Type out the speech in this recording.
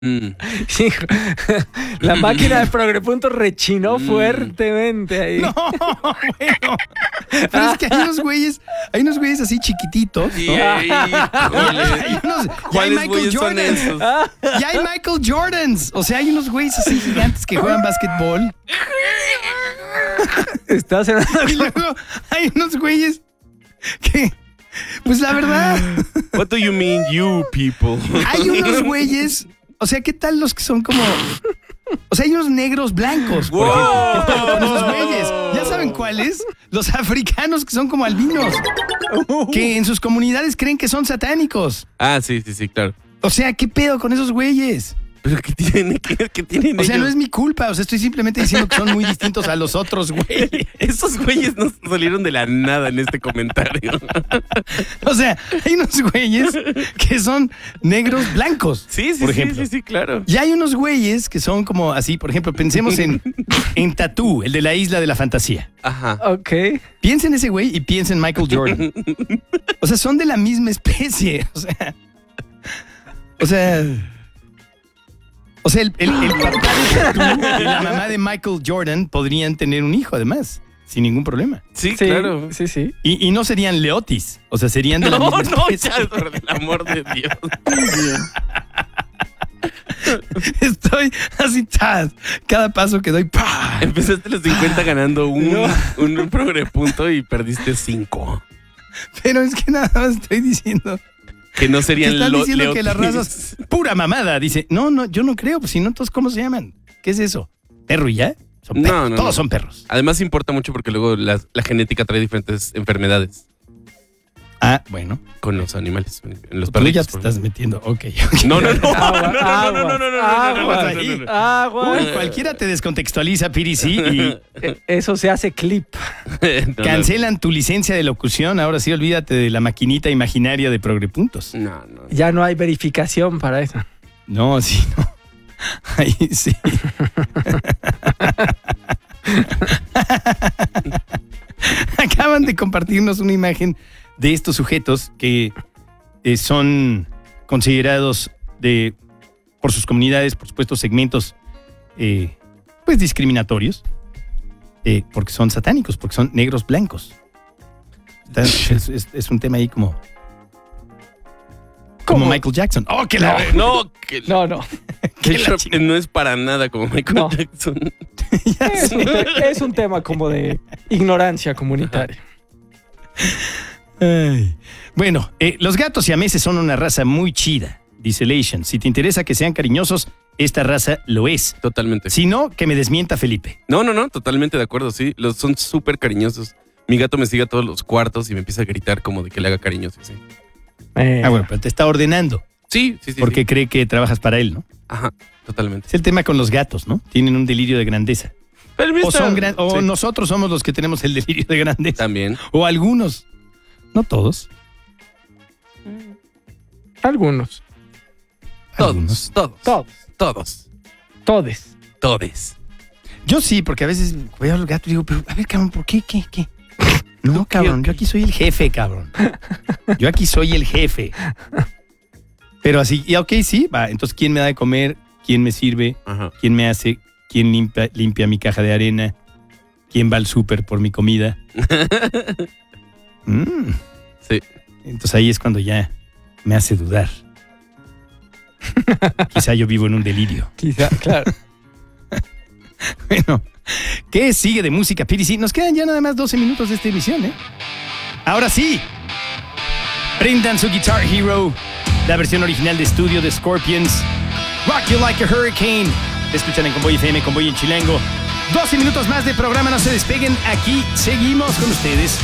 Hijo, la máquina de Progrepunto rechinó fuertemente ahí. No, bueno. Pero es que hay unos güeyes así chiquititos, ¿no? Ya hay Michael Jordans. Ya hay Michael Jordans. O sea, hay unos güeyes así gigantes que juegan básquetbol. Está cenando. Y luego hay unos güeyes que, pues la verdad. What do you mean, you people? Hay unos güeyes. O sea, ¿qué tal los que son como... O sea, hay unos negros blancos, por ejemplo. ¿Qué tal con esos güeyes? ¿Ya saben cuáles? Los africanos que son como albinos. Que en sus comunidades creen que son satánicos. Ah, sí, claro. O sea, ¿qué pedo con esos güeyes? ¿Pero qué tienen, qué tienen O sea, ellos? no es mi culpa. O sea, estoy simplemente diciendo que son muy distintos a los otros güeyes. Esos güeyes no salieron de la nada en este comentario. O sea, hay unos güeyes que son negros blancos. Sí, por ejemplo. sí, claro. Y hay unos güeyes que son como así, por ejemplo, pensemos en Tatú, el de la Isla de la Fantasía. Ajá. Ok. Piensa en ese güey y piensa en Michael Jordan. O sea, son de la misma especie. O sea, el papá de Tatú y la mamá de Michael Jordan podrían tener un hijo, además, sin ningún problema. Sí, claro. Sí. Y no serían Leotis, o sea, serían de la misma especie. Ya, por el amor de Dios. Estoy así, cada paso que doy, ¡pah! Empezaste a los 50 ganando un progrepunto y perdiste 5. Pero es que nada más estoy diciendo... Que no serían están diciendo Leotis. que las razas... Pura mamada. Dice, no, yo no creo. Pues si no, entonces, ¿cómo se llaman? ¿Qué es eso? ¿Perro y ya? Son perros. No. Todos son perros. Además importa mucho porque luego la genética trae diferentes enfermedades Ah, bueno. con los animales, en los Tú perritos. ya te estás metiendo. Ok. No. Agua. Uy, cualquiera te descontextualiza, Piri, y Eso se hace clip. cancelan tu licencia de locución. Ahora sí, olvídate de la maquinita imaginaria de Progrepuntos. No. Ya no hay verificación para eso. No, sí, no. Ahí sí. Acaban de compartirnos una imagen de estos sujetos que son considerados por sus comunidades, por supuesto, segmentos pues discriminatorios, porque son satánicos, porque son negros blancos. Es un tema ahí como Michael Jackson. ¡Oh, que la... No. No. De hecho, no es para nada como Michael Jackson. Es un tema como de ignorancia comunitaria. Ay. Bueno, los gatos siameses son una raza muy chida, dice Leishan. Si te interesa que sean cariñosos, esta raza lo es. Totalmente. Si no, que me desmienta Felipe. No, totalmente de acuerdo, sí. Son súper cariñosos. Mi gato me sigue a todos los cuartos y me empieza a gritar como de que le haga cariños. Sí. Bueno, pero te está ordenando. Sí. Porque cree que trabajas para él, ¿no? Ajá, totalmente. Es el tema con los gatos, ¿no? Tienen un delirio de grandeza. Pero O nosotros somos los que tenemos el delirio de grandeza. También. O algunos. No todos. Algunos. Algunos. Todes. Yo sí, porque a veces veo a los gatos y digo, pero a ver, cabrón, ¿por qué? ¿Qué? No, cabrón, yo aquí soy el jefe, cabrón. Yo aquí soy el jefe. Pero así, y ok, sí, va. Entonces, ¿quién me da de comer? ¿Quién me sirve? Ajá. ¿Quién me hace? ¿Quién limpia mi caja de arena? ¿Quién va al súper por mi comida? Sí. Entonces ahí es cuando ya me hace dudar. Quizá yo vivo en un delirio. Quizá, claro. Bueno, ¿qué sigue de música, Piri? Sí, nos quedan ya nada más 12 minutos de esta emisión, ¿eh? Ahora sí, prendan su Guitar Hero, la versión original de estudio de Scorpions, Rock You Like a Hurricane. Escuchan en Convoy FM, Convoy en Chilango. 12 minutos más de programa, no se despeguen. Aquí seguimos con ustedes.